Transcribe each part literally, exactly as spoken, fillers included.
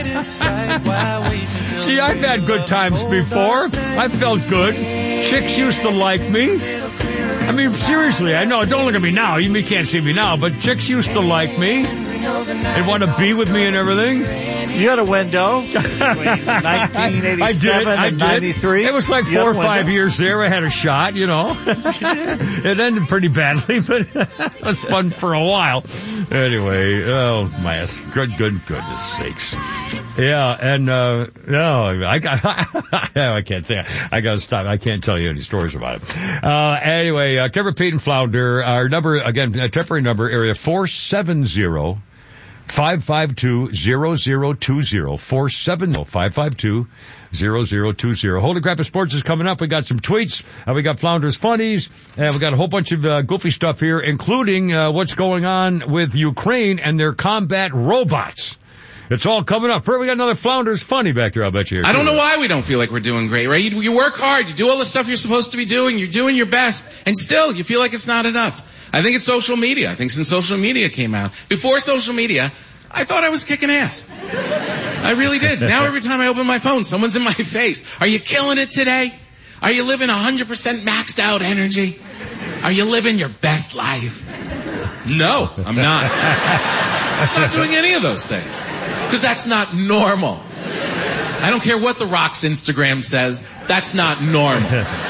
See, I've had good times before. I felt good. Chicks used to like me. I mean, seriously, I know, don't look at me now. You can't see me now, but chicks used to like me. They'd want to be with me and everything. You had a window between nineteen eighty-seven I did, I and did. ninety-three. It was like You four or had a five window? years there. I had a shot, you know. It ended pretty badly, but it was fun for a while. Anyway, oh, my good, good, goodness sakes. Yeah, and, uh, no, I got, I can't say, I gotta stop. I can't tell you any stories about it. Uh, anyway, uh, Kevin Pete and Flounder, our number, again, temporary number, area four seven zero, five five two, zero zero two zero, four seven zero, five five two, zero zero two zero. Holy Crap of Sports is coming up. We got some tweets, uh, we got Flounder's Funnies, and we got a whole bunch of uh, goofy stuff here, including uh, what's going on with Ukraine and their combat robots. It's all coming up. First, we got another Flounder's Funny back there, I'll bet you. Here. I don't know why we don't feel like we're doing great, right? You, you work hard, you do all the stuff you're supposed to be doing, you're doing your best, and still you feel like it's not enough. I think it's social media. I think since social media came out, before social media, I thought I was kicking ass. I really did. Now every time I open my phone, someone's in my face. Are you killing it today? Are you living one hundred percent maxed out energy? Are you living your best life? No, I'm not. I'm not doing any of those things. Because that's not normal. I don't care what The Rock's Instagram says. That's not normal.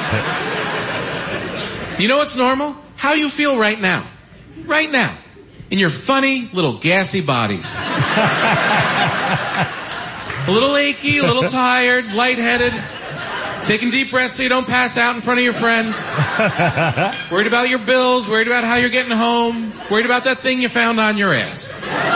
You know what's normal? How you feel right now. Right now. In your funny little gassy bodies. A little achy, a little tired, lightheaded. Taking deep breaths so you don't pass out in front of your friends. Worried about your bills, worried about how you're getting home, worried about that thing you found on your ass.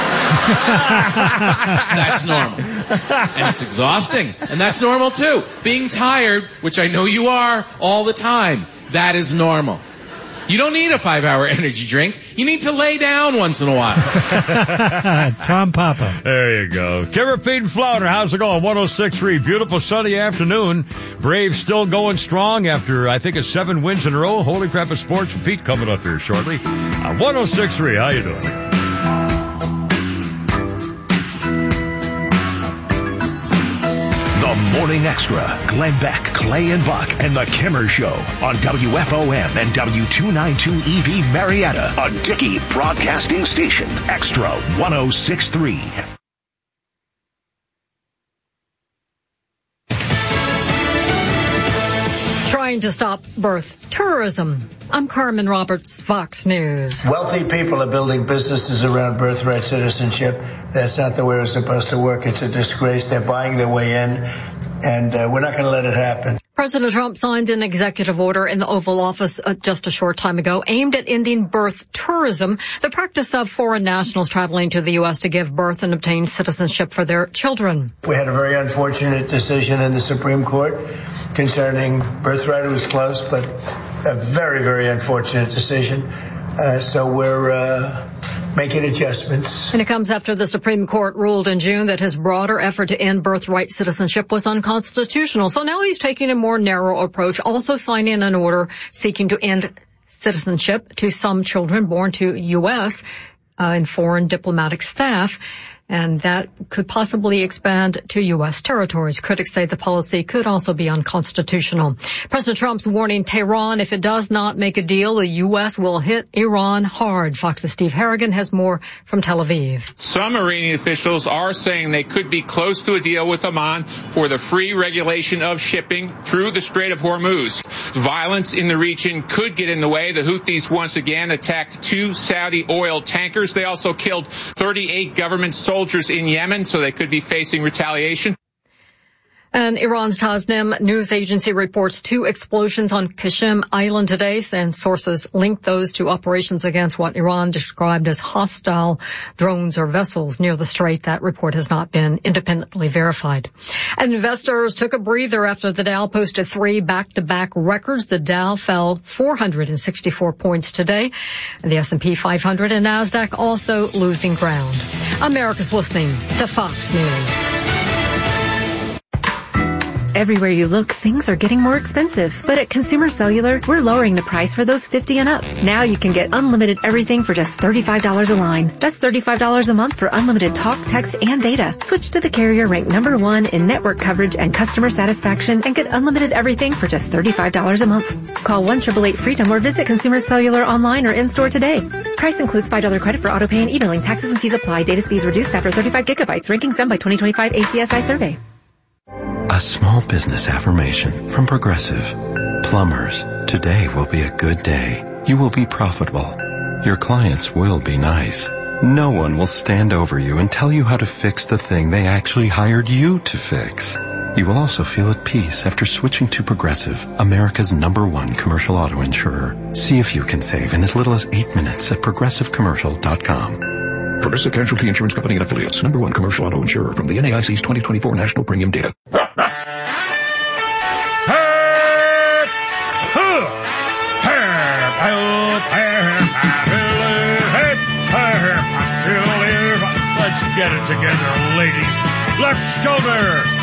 That's normal. And it's exhausting. And that's normal too. Being tired, which I know you are all the time, that is normal. You don't need a five-hour energy drink. You need to lay down once in a while. Tom Papa. There you go. Kevin Pete and Flounder, how's it going? one oh six point three. Beautiful sunny afternoon. Braves still going strong after, I think, it's seven wins in a row. Holy Crap of Sports. Pete coming up here shortly. Uh, one oh six point three. How you doing? The Morning Extra. Glenn Beck, Clay and Buck, and The Kimmer Show on W F O M and W two ninety-two E V Marietta, a Dickey broadcasting station. Extra one oh six point three. Trying to stop birth tourism. I'm Carmen Roberts, Fox News. Wealthy people are building businesses around birthright citizenship. That's not the way it's supposed to work. It's a disgrace. They're buying their way in, and uh, we're not going to let it happen. President Trump signed an executive order in the Oval Office uh, just a short time ago aimed at ending birth tourism, the practice of foreign nationals traveling to the U S to give birth and obtain citizenship for their children. We had a very unfortunate decision in the Supreme Court concerning birthright. It was close, but a very, very unfortunate decision. Uh, so we're uh, making adjustments. And it comes after the Supreme Court ruled in June that his broader effort to end birthright citizenship was unconstitutional. So now he's taking a more narrow approach, also signing an order seeking to end citizenship to some children born to U S uh, and foreign diplomatic staff. And that could possibly expand to U S territories. Critics say the policy could also be unconstitutional. President Trump's warning Tehran, if it does not make a deal, the U S will hit Iran hard. Fox's Steve Harrigan has more from Tel Aviv. Some Iranian officials are saying they could be close to a deal with Oman for the free regulation of shipping through the Strait of Hormuz. Violence in the region could get in the way. The Houthis once again attacked two Saudi oil tankers. They also killed thirty-eight government soldiers soldiers in Yemen, so they could be facing retaliation. And Iran's Tasnim news agency reports two explosions on Qashem Island today, and sources link those to operations against what Iran described as hostile drones or vessels near the strait. That report has not been independently verified. And investors took a breather after the Dow posted three back-to-back records. The Dow fell four hundred sixty-four points today, and the S and P five hundred and NASDAQ also losing ground. America's listening to Fox News. Everywhere you look, things are getting more expensive. But at Consumer Cellular, we're lowering the price for those fifty and up. Now you can get unlimited everything for just thirty-five dollars a line. That's thirty-five dollars a month for unlimited talk, text, and data. Switch to the carrier ranked number one in network coverage and customer satisfaction and get unlimited everything for just thirty-five dollars a month. Call one eight eight eight freedom or visit Consumer Cellular online or in-store today. Price includes five dollars credit for auto pay and e-billing. Taxes and fees apply. Data speeds reduced after thirty-five gigabytes. Rankings done by twenty twenty-five A C S I survey. A small business affirmation from Progressive. Plumbers, today will be a good day. You will be profitable. Your clients will be nice. No one will stand over you and tell you how to fix the thing they actually hired you to fix. You will also feel at peace after switching to Progressive, America's number one commercial auto insurer. See if you can save in as little as eight minutes at progressive commercial dot com. Progressive Casualty Insurance Company and Affiliates, number one commercial auto insurer from the N A I C's twenty twenty-four National Premium Data. Let's get it together, ladies. Left shoulder.